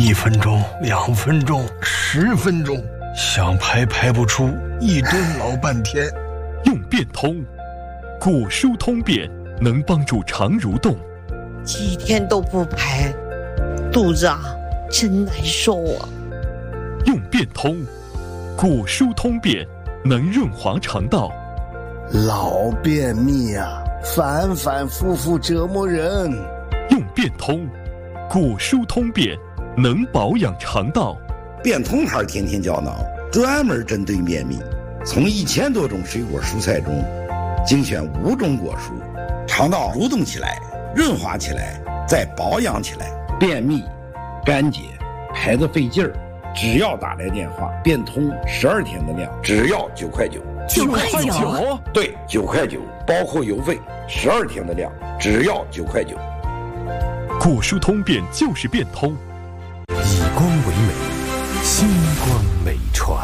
1分钟、2分钟、10分钟，想排排不出，一蹲老半天。 用变通，骨疏通便能帮助肠蠕动。 几天都不排，肚子真难受啊。 用变通，骨疏通便能润滑肠道。 老便秘反反复复折磨人。 用变通，骨疏通便能保养肠道。 变通牌天天胶囊专门针对便秘，从1000多种水果蔬菜中精选5种果蔬，肠道蠕动起来，润滑起来，再保养起来。便秘、干结、排得费劲儿，只要打来电话，变通12天的量，只要9块9。 9块9？ 对，9块9，包括邮费，12天的量，只要9块9。 骨疏通便就是变通， 以光为美，星光美传。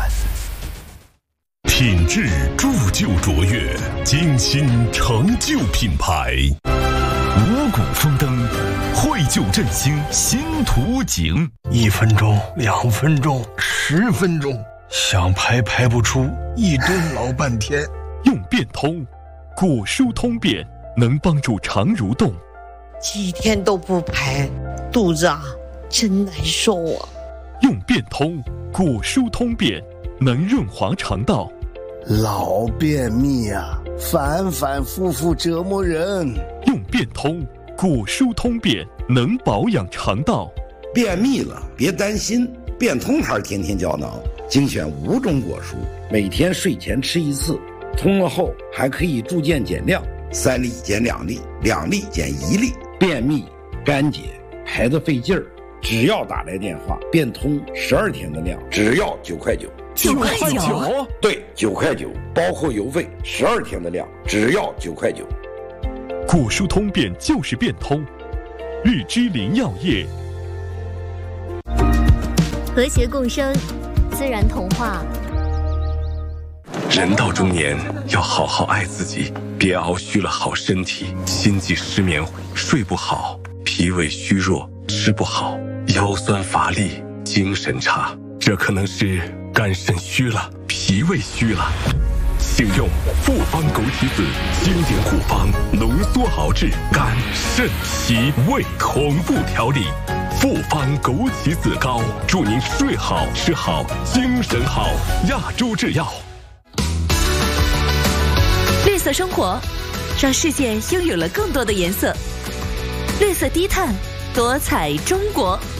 品质铸就卓越，精心成就品牌。 五谷丰登，绘就振兴新图景。 1分钟、2分钟、10分钟，想排排不出，一蹲老半天。 用变通，骨疏通便能帮助肠蠕动。 几天都不排，肚子真难受啊。 用变通，骨疏通便能润滑肠道。 老便秘反反复复折磨人。 用变通，骨疏通便能保养肠道。 便秘了别担心，变通牌天天胶囊精选5种果蔬，每天睡前吃1次，通了后还可以逐渐减量，3粒减2粒，2粒减1粒。便秘、干结、排得费劲儿，只要打来电话，变通12天的量，只要9块9。 9块9？ 对，9块9，包括邮费12天的量，只要9块9。 骨疏通便就是变通，日之林药业。 和谐共生，自然童话。 人到中年，要好好爱自己，别熬虚了好身体，心悸失眠，睡不好，脾胃虚弱，吃不好，腰酸乏力，精神差，这可能是肝肾虚了，脾胃虚了。请用复方枸杞子经典护方浓缩熬制肝肾脾胃同步调理，复方枸杞子膏，祝您睡好吃好精神好。亚洲制药。 绿色生活，让世界拥有了更多的颜色。绿色低碳，多彩中国。